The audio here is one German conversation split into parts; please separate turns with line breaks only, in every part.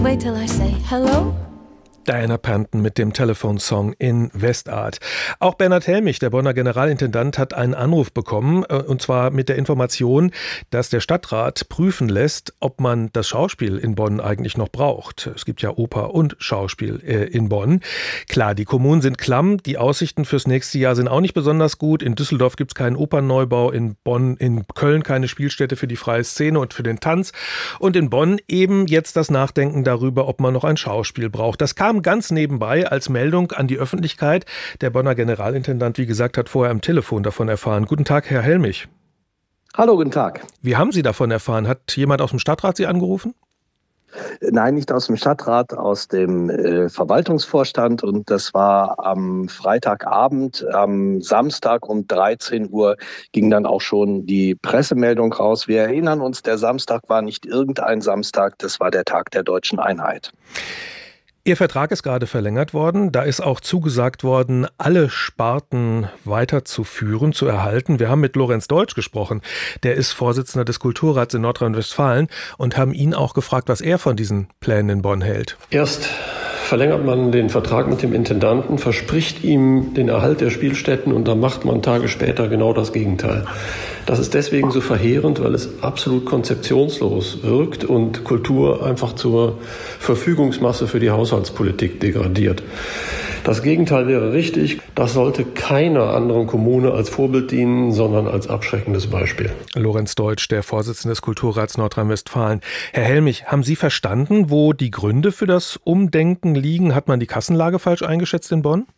Wait till I say hello.
Diana Panton mit dem Telefonsong in Westart. Auch Bernhard Helmich, der Bonner Generalintendant, hat einen Anruf bekommen, und zwar mit der Information, dass der Stadtrat prüfen lässt, ob man das Schauspiel in Bonn eigentlich noch braucht. Es gibt ja Oper und Schauspiel in Bonn. Klar, die Kommunen sind klamm, die Aussichten fürs nächste Jahr sind auch nicht besonders gut. In Düsseldorf gibt es keinen Opernneubau, in Bonn, in Köln keine Spielstätte für die freie Szene und für den Tanz. Und in Bonn eben jetzt das Nachdenken darüber, ob man noch ein Schauspiel braucht. Das kam ganz nebenbei als Meldung an die Öffentlichkeit. Der Bonner Generalintendant, wie gesagt, hat vorher am Telefon davon erfahren. Guten Tag, Herr Helmich.
Hallo, guten Tag.
Wie haben Sie davon erfahren? Hat jemand aus dem Stadtrat Sie angerufen?
Nein, nicht aus dem Stadtrat, aus dem Verwaltungsvorstand. Und das war am Freitagabend. Am Samstag um 13 Uhr ging dann auch schon die Pressemeldung raus. Wir erinnern uns, der Samstag war nicht irgendein Samstag, das war der Tag der Deutschen Einheit.
Ihr Vertrag ist gerade verlängert worden. Da ist auch zugesagt worden, alle Sparten weiterzuführen, zu erhalten. Wir haben mit Lorenz Deutsch gesprochen. Der ist Vorsitzender des Kulturrats in Nordrhein-Westfalen und haben ihn auch gefragt, was er von diesen Plänen in Bonn hält.
Erst verlängert man den Vertrag mit dem Intendanten, verspricht ihm den Erhalt der Spielstätten und dann macht man Tage später genau das Gegenteil. Das ist deswegen so verheerend, weil es absolut konzeptionslos wirkt und Kultur einfach zur Verfügungsmasse für die Haushaltspolitik degradiert. Das Gegenteil wäre richtig. Das sollte keiner anderen Kommune als Vorbild dienen, sondern als abschreckendes Beispiel.
Lorenz Deutsch, der Vorsitzende des Kulturrats Nordrhein-Westfalen. Herr Helmich, haben Sie verstanden, wo die Gründe für das Umdenken liegen? Hat man die Kassenlage falsch eingeschätzt in Bonn?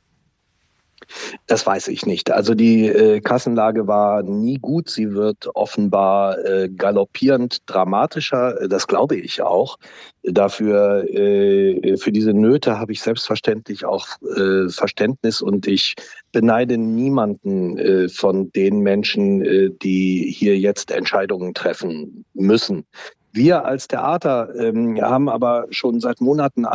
Das weiß ich nicht. Also die Kassenlage war nie gut. Sie wird offenbar galoppierend dramatischer. Das glaube ich auch. Dafür, für diese Nöte habe ich selbstverständlich auch Verständnis und ich beneide niemanden von den Menschen, die hier jetzt Entscheidungen treffen müssen. Wir als Theater haben aber schon seit Monaten